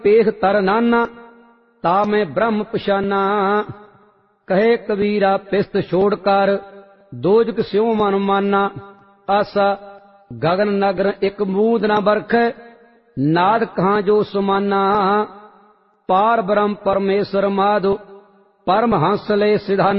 पेख तर नाना, ता मैं ब्रह्म पछाना। कहे कबीरा पिस्त छोड़ कर, दोजक स्यों मन माना। आसा गगन नगर एक बूंद न बरखै, नाद कहाँ जो सुमाना। पार ब्रह्म परमेश्वर माधो, परम हंस ले सिधाना।